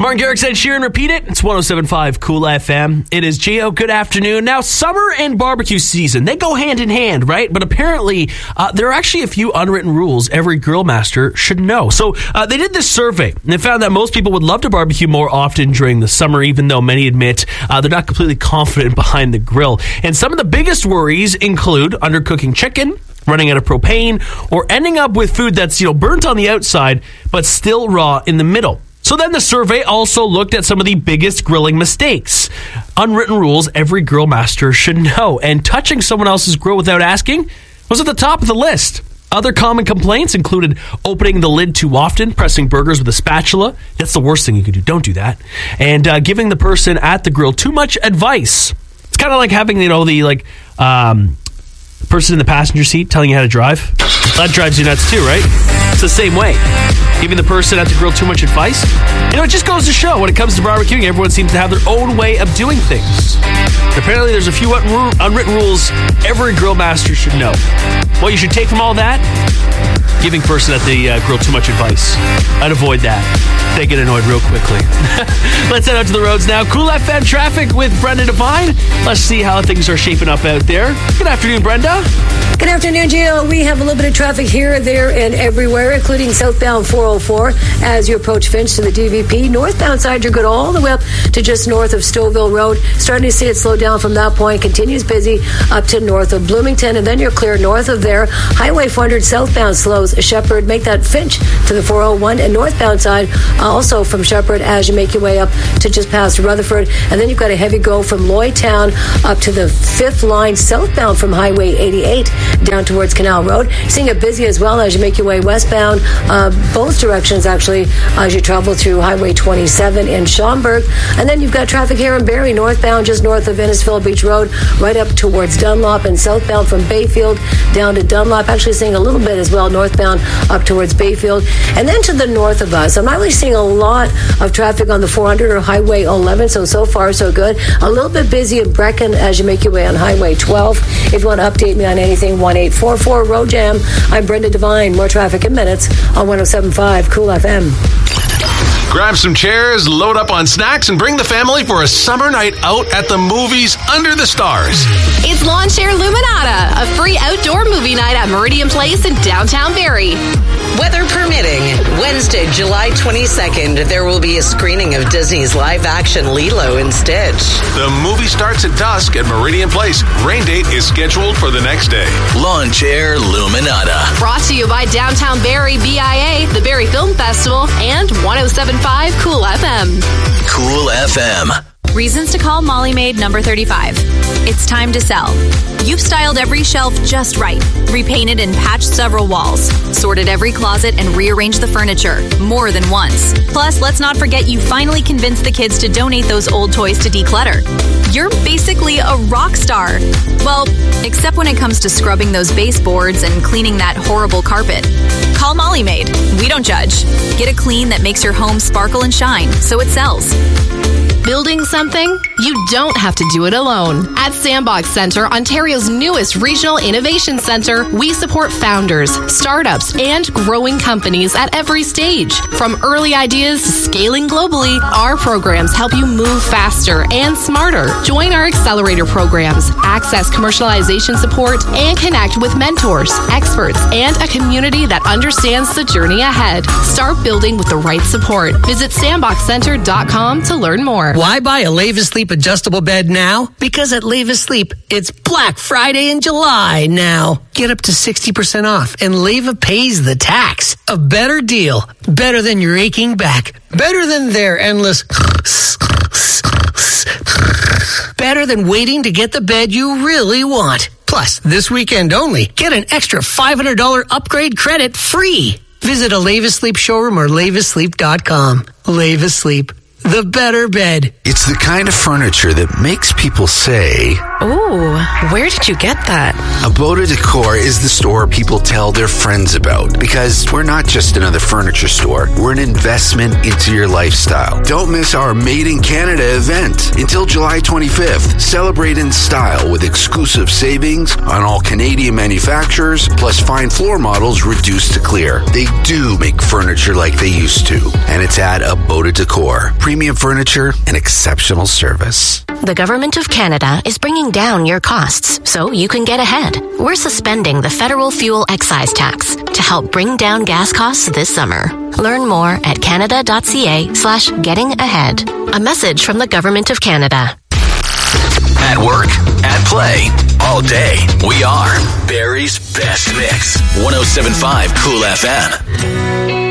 Martin Garrix said, Sheeran, repeat it. It's 107.5 Cool FM. It is Geo. Good afternoon. Now, summer and barbecue season, they go hand in hand, right? But apparently, there are actually a few unwritten rules every grill master should know. So they did this survey, and they found that most people would love to barbecue more often during the summer, even though many admit they're not completely confident behind the grill. And some of the biggest worries include undercooking chicken, running out of propane, or ending up with food that's, burnt on the outside, but still raw in the middle. So then the survey also looked at some of the biggest grilling mistakes. Unwritten rules every grill master should know. And touching someone else's grill without asking was at the top of the list. Other common complaints included opening the lid too often, pressing burgers with a spatula. That's the worst thing you can do. Don't do that. And giving the person at the grill too much advice. It's kind of like having, the person in the passenger seat telling you how to drive. That drives you nuts too, right? It's the same way. Giving the person at the grill too much advice. It just goes to show when it comes to barbecuing, everyone seems to have their own way of doing things. Apparently, there's a few unwritten rules every grill master should know. What you should take from all that? Giving person at the grill too much advice. I'd avoid that. They get annoyed real quickly. Let's head out to the roads now. Cool FM traffic with Brenda Devine. Let's see how things are shaping up out there. Good afternoon, Brenda. Good afternoon, Gio. We have a little bit of traffic here, there, and everywhere, including southbound 404 as you approach Finch to the DVP. Northbound side, you're good all the way up to just north of Stouffville Road. Starting to see it slow down from that point. Continues busy up to north of Bloomington, and then you're clear north of there. Highway 400 southbound slows Shepherd. Make that Finch to the 401, and northbound side also from Shepherd as you make your way up to just past Rutherford. And then you've got a heavy go from Lloydtown up to the 5th line southbound from Highway 88 down towards Canal Road. Seeing it busy as well as you make your way westbound, both directions actually, as you travel through Highway 27 in Schaumburg. And then you've got traffic here in Barrie, northbound just north of Innisfil Beach Road, right up towards Dunlop, and southbound from Bayfield down to Dunlop. Actually seeing a little bit as well northbound up towards Bayfield. And then to the north of us, I'm not really seeing a lot of traffic on the 400 or Highway 11, so far so good. A little bit busy at Brecken as you make your way on Highway 12. If you want to update me on anything, 1-844 Road Jam. I'm Brenda Devine. More traffic in minutes on 107.5 Cool FM. Grab some chairs, load up on snacks, and bring the family for a summer night out at the movies under the stars. It's Lawn Chair Luminata, a free outdoor movie night at Meridian Place in downtown Barrie. Weather permitting, Wednesday, July 22nd, there will be a screening of Disney's live-action Lilo and Stitch. The movie starts at dusk at Meridian Place. Rain date is scheduled for the next day. Lawn Chair Luminata. Brought to you by Downtown Barrie, BIA, the Barrie Film Festival, and 107.5 Cool FM. Cool FM. Reasons to call Molly Maid number 35. It's time to sell. You've styled every shelf just right, repainted and patched several walls, sorted every closet and rearranged the furniture more than once. Plus, let's not forget you finally convinced the kids to donate those old toys to declutter. You're basically a rock star. Well, except when it comes to scrubbing those baseboards and cleaning that horrible carpet. Call Molly Maid. We don't judge. Get a clean that makes your home sparkle and shine so it sells. Building something? You don't have to do it alone. At Sandbox Center, Ontario's newest regional innovation center, we support founders, startups, and growing companies at every stage. From early ideas to scaling globally, our programs help you move faster and smarter. Join our accelerator programs, access commercialization support, and connect with mentors, experts, and a community that understands the journey ahead. Start building with the right support. Visit sandboxcenter.com to learn more. Why buy a Leva Sleep adjustable bed now? Because at Leva Sleep, it's Black Friday in July now. Get up to 60% off, and Leva pays the tax. A better deal. Better than your aching back. Better than their endless... Better than waiting to get the bed you really want. Plus, this weekend only, get an extra $500 upgrade credit free. Visit a Leva Sleep showroom or levasleep.com. Leva Sleep. The better bed. It's the kind of furniture that makes people say, Ooh, where did you get that? Aboda Decor is the store people tell their friends about because we're not just another furniture store. We're an investment into your lifestyle. Don't miss our Made in Canada event until July 25th. Celebrate in style with exclusive savings on all Canadian manufacturers, plus fine floor models reduced to clear. They do make furniture like they used to, and it's at Aboda Decor. Premium furniture and exceptional service. The Government of Canada is bringing down your costs so you can get ahead. We're suspending the federal fuel excise tax to help bring down gas costs this summer. Learn more at canada.ca/getting-ahead. A message from the Government of Canada. At work, at play, all day, we are Barrie's Best Mix. 107.5 Cool FM.